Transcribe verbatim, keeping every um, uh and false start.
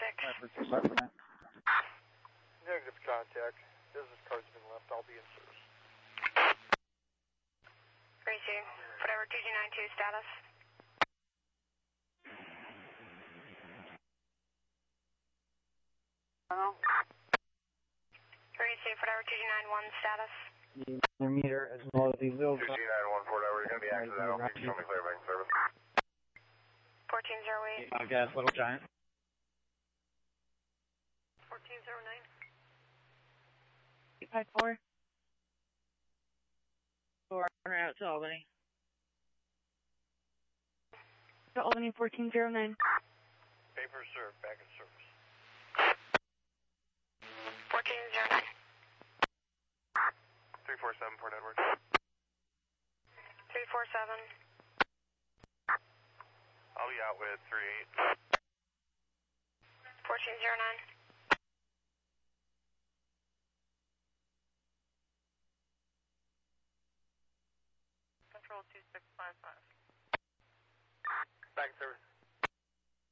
six. Negative contact. Business card's been left. I'll be in service. three two. Whatever two two nine two status. Hello? three two. Whatever two two nine one status. The meter as well as the little. two two nine one four, you're going to be accidental. You can show me clear back in service. fourteen zero eight. I guess, Little Giant. fourteen zero nine. eight five four. Four out to Albany. To Albany fourteen zero nine. Paper served. Back in service. fourteen zero nine. three four seven, Port Edward. three four seven. I'll be out with three eight. fourteen zero nine. Control two six five five. Back in service.